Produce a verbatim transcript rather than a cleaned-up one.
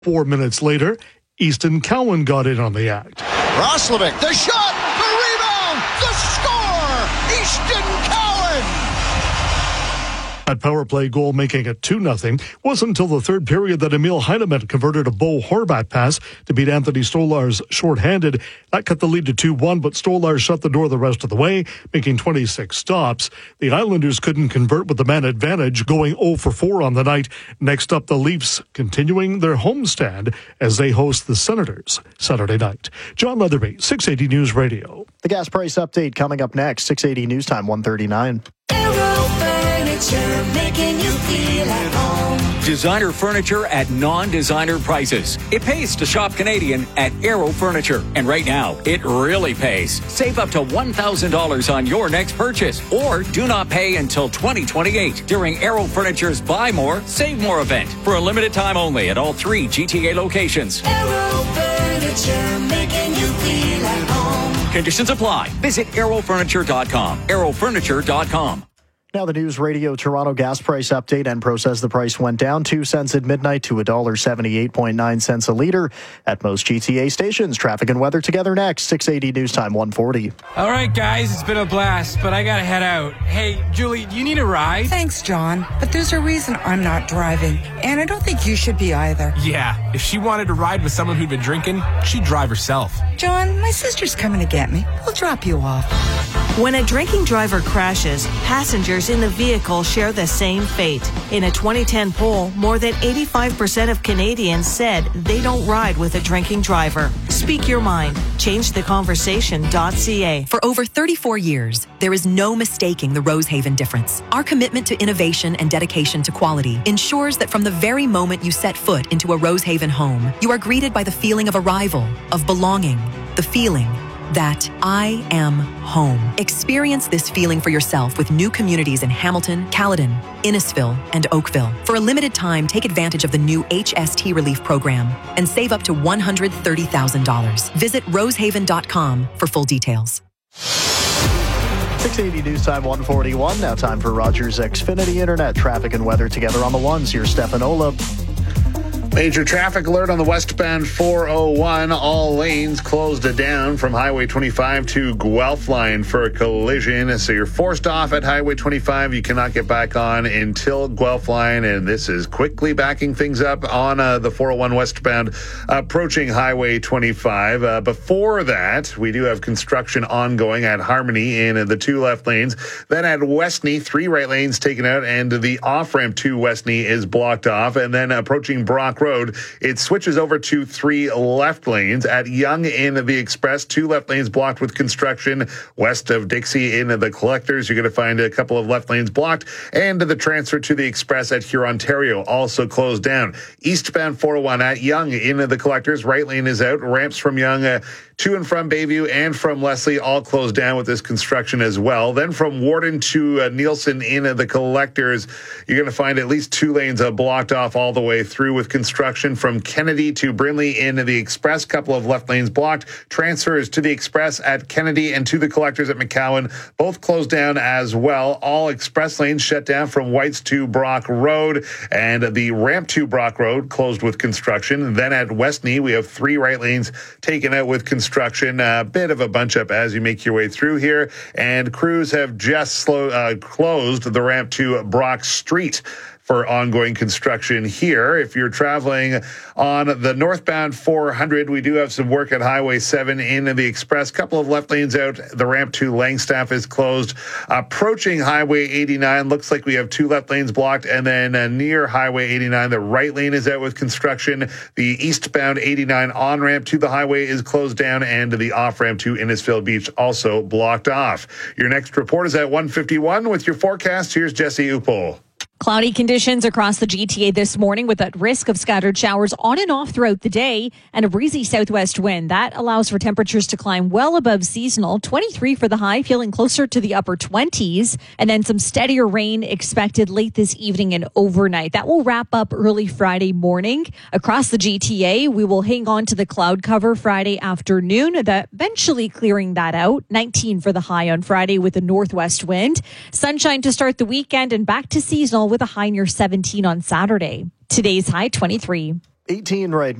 Four minutes later, Easton Cowan got in on the act. Roslovic, the shot, the rebound, the score! Easton Cowan! That power play goal making it two nothing. Wasn't until the third period that Emil Heinemann converted a Bo Horvat pass to beat Anthony Stolarz shorthanded. That cut the lead to two one, but Stolarz shut the door the rest of the way, making twenty-six stops. The Islanders couldn't convert with the man advantage, going oh for four on the night. Next up, the Leafs continuing their homestand as they host the Senators Saturday night. John Leatherby, six eighty News Radio. The gas price update coming up next, six eighty News Time, one thirty-nine. Making you feel at home. Designer furniture at non-designer prices. It pays to shop Canadian at Aero Furniture. And right now, it really pays. Save up to one thousand dollars on your next purchase. Or do not pay until twenty twenty-eight during Aero Furniture's Buy More, Save More event. For a limited time only at all three G T A locations. Aero Furniture, making you feel at home. Conditions apply. Visit aero furniture dot com. aero furniture dot com. Now the News Radio Toronto gas price update. and process the price went down two cents at midnight to one dollar seventy-eight point nine cents a litre at most G T A stations. Traffic and weather together next. six eighty News Time, one forty. All right, guys, it's been a blast, but I gotta head out. Hey, Julie, do you need a ride? Thanks, John, but there's a reason I'm not driving, and I don't think you should be either. Yeah, if she wanted to ride with someone who'd been drinking, she'd drive herself. John, my sister's coming to get me. We'll drop you off. When a drinking driver crashes, passengers in the vehicle share the same fate. In a twenty ten poll, more than eighty-five percent of Canadians said they don't ride with a drinking driver. Speak your mind. change the conversation dot c a. For over thirty-four years, there is no mistaking the Rosehaven difference. Our commitment to innovation and dedication to quality ensures that from the very moment you set foot into a Rosehaven home, you are greeted by the feeling of arrival, of belonging, the feeling that I am home. Experience this feeling for yourself with new communities in Hamilton, Caledon, Innisfil, and Oakville. For a limited time, take advantage of the new H S T Relief Program and save up to one hundred thirty thousand dollars. Visit rosehaven dot com for full details. six eighty News Time, one forty-one. Now time for Rogers Xfinity Internet. Traffic and weather together on the ones. Here's Stefan Ola. Major traffic alert on the westbound four oh one. All lanes closed down from Highway twenty-five to Guelph line for a collision. So you're forced off at Highway twenty-five. You cannot get back on until Guelph line. And this is quickly backing things up on uh, the four oh one westbound approaching Highway twenty-five. Uh, before that, we do have construction ongoing at Harmony in the two left lanes. Then at Westney, three right lanes taken out and the off-ramp to Westney is blocked off. And then approaching Brock Road, it switches over to three left lanes. At Yonge in the Express, two left lanes blocked with construction. West of Dixie in the Collectors, you're going to find a couple of left lanes blocked. And the transfer to the Express at Hurontario also closed down. Eastbound four oh one at Yonge in the Collectors, right lane is out. Ramps from Yonge uh, to and from Bayview and from Leslie all closed down with this construction as well. Then from Warden to uh, Nielsen in uh, the Collectors, you're going to find at least two lanes uh, blocked off all the way through with construction. Construction from Kennedy to Brinley in the Express. Couple of left lanes blocked. Transfers to the Express at Kennedy and to the Collectors at McCowan. Both closed down as well. All express lanes shut down from Whites to Brock Road. And the ramp to Brock Road closed with construction. Then at Westney, we have three right lanes taken out with construction. A bit of a bunch up as you make your way through here. And crews have just slow, uh, closed the ramp to Brock Street for ongoing construction here. If you're traveling on the northbound four hundred, we do have some work at Highway seven in the Express. Couple of left lanes out. The ramp to Langstaff is closed. Approaching Highway eighty-nine, looks like we have two left lanes blocked. And then uh, near Highway eighty-nine, the right lane is out with construction. The eastbound eighty-nine on-ramp to the highway is closed down, and the off-ramp to Innisfil Beach also blocked off. Your next report is at one fifty-one with your forecast. Here's Jesse Upol. Cloudy conditions across the G T A this morning with that risk of scattered showers on and off throughout the day and a breezy southwest wind. That allows for temperatures to climb well above seasonal. twenty-three for the high, feeling closer to the upper twenties. And then some steadier rain expected late this evening and overnight. That will wrap up early Friday morning. Across the G T A, we will hang on to the cloud cover Friday afternoon, that eventually clearing that out. nineteen for the high on Friday with a northwest wind. Sunshine to start the weekend and back to seasonal with a high near seventeen on Saturday. Today's high, twenty-three. eighteen right